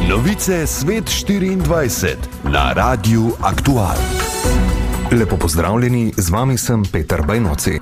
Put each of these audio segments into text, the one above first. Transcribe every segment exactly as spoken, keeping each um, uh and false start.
Novice Svet štiriindvajset na Radiu Aktual. Lepo pozdravljeni, z vami sem Peter Bajnoci.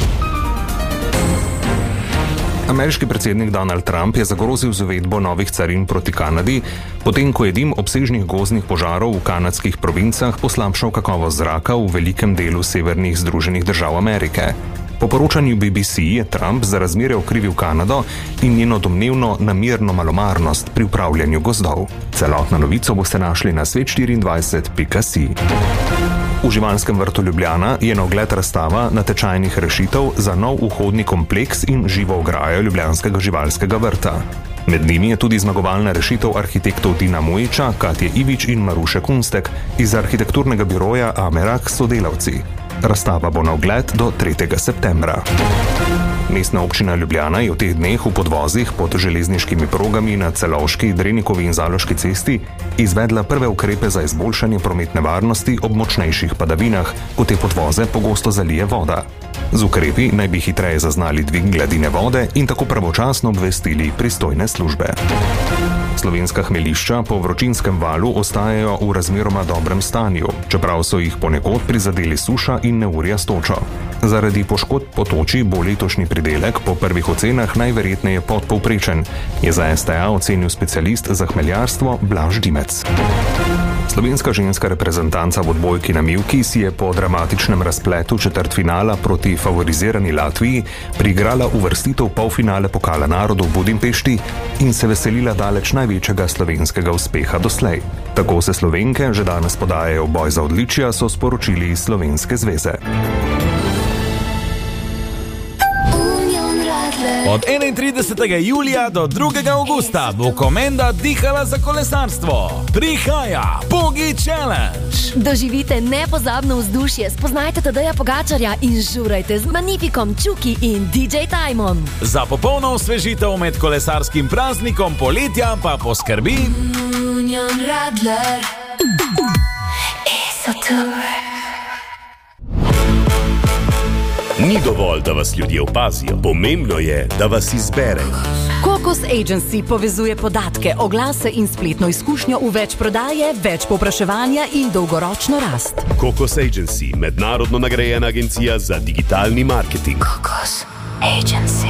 Ameriški predsednik Donald Trump je zagrozil z uvedbo novih carin proti Kanadi, potem ko je dim obsežnih gozdnih požarov v kanadskih provincah poslabšal kakovost zraka v velikem delu severnih Združenih držav Amerike. Po poročanju B B C je Trump za razmere okrivil Kanado in njeno domnevno namerno malomarnost pri upravljanju gozdov. Celotno novico boste našli na svet štiriindvajset pika si. V živalskem vrtu Ljubljana je na ogled razstava natečajnih rešitev za nov vhodni kompleks in živo ograjo ljubljanskega živalskega vrta. Med njimi je tudi zmagovalna rešitev arhitektov Tina Mujiča, Katje Ivič in Maruše Kunstek iz arhitekturnega biroja Amerak sodelavci. Razstava bo na ogled do tretjega septembra. Mestna občina Ljubljana je v teh dneh v podvozih pod železniškimi progami na Celovški, Drenikovi in Zaloški cesti izvedla prve ukrepe za izboljšanje prometne varnosti ob močnejših padavinah, ko te podvoze pogosto zalije voda. Z ukrepi naj bi hitreje zaznali dvig gladine vode in tako pravočasno obvestili pristojne službe. Slovenska hmeljišča po vročinskem valu ostajajo v razmeroma dobrem stanju, čeprav so jih ponekod prizadeli suša in neurja s točo. Zaradi poškodb potočij bo letošnji pridelek po prvih ocenah najverjetneje podpovprečen, je za S T A ocenil specialist za hmeljarstvo Blaž Dimec. Slovenska ženska reprezentanca v odbojki na mivki si je po dramatičnem razpletu četrtfinala proti favorizirani Latviji priigrala uvrstitev polfinale Pokala narodov v Budimpešti in se veselila daleč največjega slovenskega uspeha doslej. Tako se Slovenke že danes podajajo v boj za odličja, so sporočili iz Slovenske zveze. Od enaintridesetega julija do drugega avgusta bo Komenda dihala za kolesarstvo. Prihaja Pogi Challenge! Doživite nepozabno vzdušje, spoznajte Tadeja Pogačarja in žurajte z Magnifikom, Čuki in D J Timom. Za popolno osvežitev med kolesarskim praznikom poletja pa poskrbi Union Radler Esotour. Ni dovolj, da vas ljudje opazijo, pomembno je, da vas izberejo. Kokos Agency povezuje podatke, oglase in spletno izkušnjo v več prodaje, več povpraševanja in dolgoročno rast. Kokos Agency, mednarodno nagrajena agencija za digitalni marketing. Kokos Agency.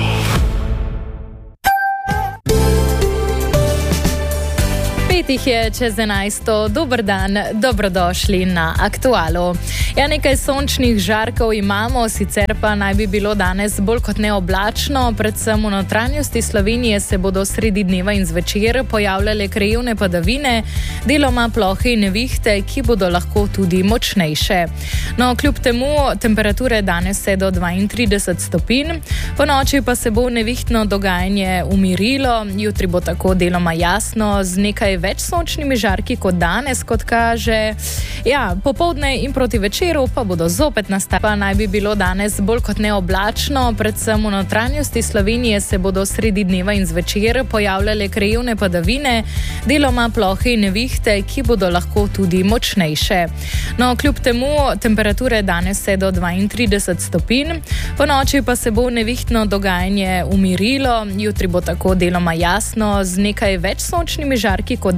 Petih je čez enajsto. Dober dan, dobrodošli na Aktualu. Ja, nekaj sončnih žarkov imamo, sicer pa naj bi bilo danes bolj kot ne oblačno. Predvsem v notranjosti Slovenije se bodo sredi dneva in zvečer pojavljale krajevne padavine, deloma plohe in nevihte, ki bodo lahko tudi močnejše. No, kljub temu temperature danes se do dvaintrideset stopinj, po noči pa se bo nevihtno dogajanje umirilo, jutri bo tako deloma jasno z nekaj več sončnimi žarki kot danes, kot kaže. Ja, popoldne in proti večeru pa bodo zopet nastali. Pa naj bi bilo danes bolj kot ne oblačno, predvsem v notranjosti Slovenije se bodo sredi dneva in zvečer pojavljale krajevne padavine, deloma plohe in nevihte, ki bodo lahko tudi močnejše. No, kljub temu temperature danes se do dvaintrideset stopinj, po noči pa se bo nevihtno dogajanje umirilo, jutri bo tako deloma jasno z nekaj več sončnimi žarki kot